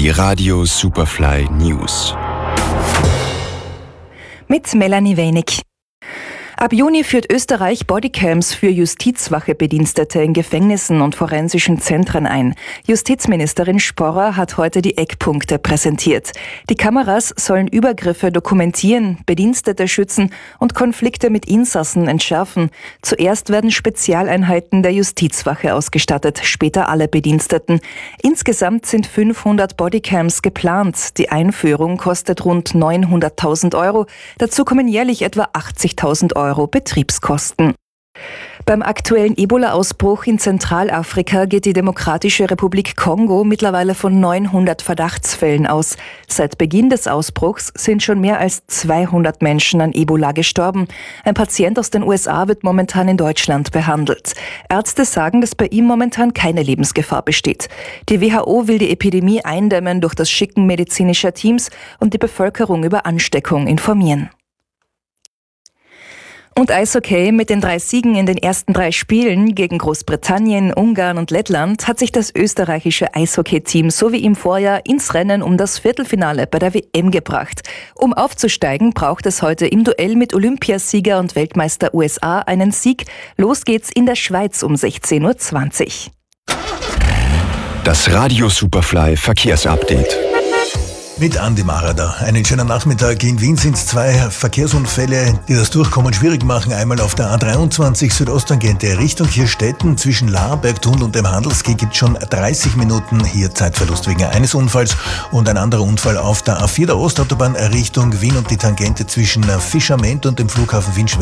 Die Radio Superfly News. Mit Melanie Wenig. Ab Juni führt Österreich Bodycams für Justizwache-Bedienstete in Gefängnissen und forensischen Zentren ein. Justizministerin Sporrer hat heute die Eckpunkte präsentiert. Die Kameras sollen Übergriffe dokumentieren, Bedienstete schützen und Konflikte mit Insassen entschärfen. Zuerst werden Spezialeinheiten der Justizwache ausgestattet, später alle Bediensteten. Insgesamt sind 500 Bodycams geplant. Die Einführung kostet rund 900.000 Euro. Dazu kommen jährlich etwa 80.000 Euro Betriebskosten. Beim aktuellen Ebola-Ausbruch in Zentralafrika geht die Demokratische Republik Kongo mittlerweile von 900 Verdachtsfällen aus. Seit Beginn des Ausbruchs sind schon mehr als 200 Menschen an Ebola gestorben. Ein Patient aus den USA wird momentan in Deutschland behandelt. Ärzte sagen, dass bei ihm momentan keine Lebensgefahr besteht. Die WHO will die Epidemie eindämmen durch das Schicken medizinischer Teams und die Bevölkerung über Ansteckung informieren. Und Eishockey: Mit den 3 Siegen in den ersten 3 Spielen gegen Großbritannien, Ungarn und Lettland hat sich das österreichische Eishockey-Team so wie im Vorjahr ins Rennen um das Viertelfinale bei der WM gebracht. Um aufzusteigen, braucht es heute im Duell mit Olympiasieger und Weltmeister USA einen Sieg. Los geht's in der Schweiz um 16:20 Uhr. Das Radio Superfly Verkehrsupdate. Mit Andi Marada. Einen schönen Nachmittag. In Wien sind es 2 Verkehrsunfälle, die das Durchkommen schwierig machen. Einmal auf der A23 Südosttangente Richtung Hirstetten. Zwischen Laarbergtunnel und dem Handelsquai gibt es schon 30 Minuten hier Zeitverlust wegen eines Unfalls. Und ein anderer Unfall auf der A4 der Ostautobahn Richtung Wien und die Tangente zwischen Fischament und dem Flughafen Wien